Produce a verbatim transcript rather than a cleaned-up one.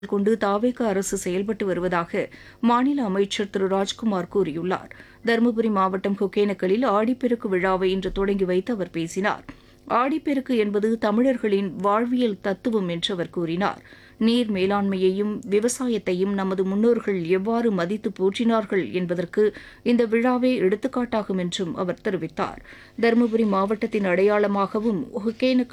கொண்டு தாவேக அரசு செயல்பட்டு வருவதாக மாநில அமைச்சர் திரு ராஜ்குமார் கூறியுள்ளார். தருமபுரி மாவட்டம் ஒகேனக்கலில் ஆடிப்பெருக்கு விழாவை இன்று தொடங்கி வைத்து அவர் பேசினார். ஆடிப்பெருக்கு என்பது தமிழர்களின் வாழ்வியல் தத்துவம் என்று அவர் கூறினார். நீர் மேலாண்மையையும் விவசாயத்தையும் நமது முன்னோர்கள் எவ்வாறு மதித்து போற்றினார்கள் என்பதற்கு இந்த விழாவே எடுத்துக்காட்டாகும் என்றும் அவர் தெரிவித்தார். தருமபுரி மாவட்டத்தின் அடையாளமாகவும் ஒகேனக்கல்